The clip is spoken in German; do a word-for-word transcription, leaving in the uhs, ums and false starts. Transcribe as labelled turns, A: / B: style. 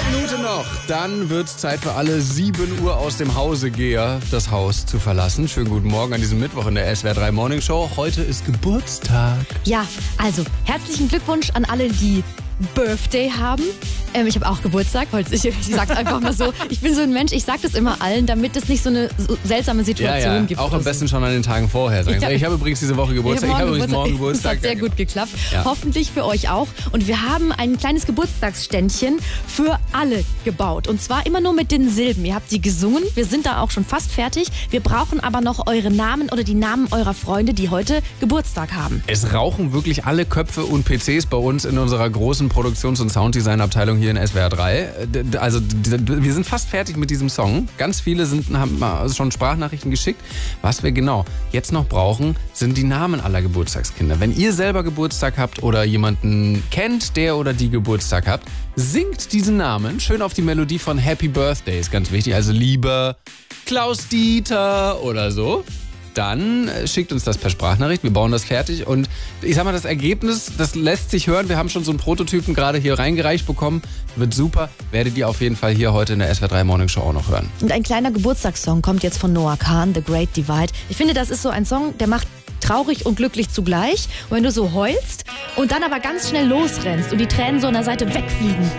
A: Minute noch, dann wird es Zeit für alle sieben Uhr aus dem Hause Geher, das Haus zu verlassen. Schönen guten Morgen an diesem Mittwoch in der S W R drei Morning Show. Heute ist Geburtstag.
B: Ja, also herzlichen Glückwunsch an alle, die Birthday haben. Ähm, ich habe auch Geburtstag. Ich, ich sag's einfach mal so. Ich bin so ein Mensch, ich sag das immer allen, damit es nicht so eine so seltsame Situation
A: ja, ja.
B: gibt.
A: Auch am besten schon an den Tagen vorher sagen.
B: Ja.
A: Ich habe übrigens diese Woche Geburtstag. Ich habe übrigens morgen Geburtstag.
B: Das hat sehr
A: ja, genau.
B: gut geklappt.
A: Ja.
B: Hoffentlich für euch auch. Und wir haben ein kleines Geburtstagsständchen für alle gebaut. Und zwar immer nur mit den Silben. Ihr habt sie gesungen. Wir sind da auch schon fast fertig. Wir brauchen aber noch eure Namen oder die Namen eurer Freunde, die heute Geburtstag haben.
A: Es rauchen wirklich alle Köpfe und P Cs bei uns in unserer großen Produktions- und Sounddesign-Abteilung hier in S W R drei. Also wir sind fast fertig mit diesem Song. Ganz viele sind, haben schon Sprachnachrichten geschickt. Was wir genau jetzt noch brauchen, sind die Namen aller Geburtstagskinder. Wenn ihr selber Geburtstag habt oder jemanden kennt, der oder die Geburtstag habt, singt diesen Namen schön auf die Melodie von Happy Birthday, ist ganz wichtig. Also lieber Klaus Dieter oder so. Dann schickt uns das per Sprachnachricht, wir bauen das fertig und ich sag mal, das Ergebnis, das lässt sich hören. Wir haben schon so einen Prototypen gerade hier reingereicht bekommen, wird super, werdet ihr auf jeden Fall hier heute in der S W R drei Morning Show auch noch hören.
B: Und ein kleiner Geburtstagssong kommt jetzt von Noah Kahn, The Great Divide. Ich finde, das ist so ein Song, der macht traurig und glücklich zugleich. Und wenn du so heulst und dann aber ganz schnell losrennst und die Tränen so an der Seite wegfliegen,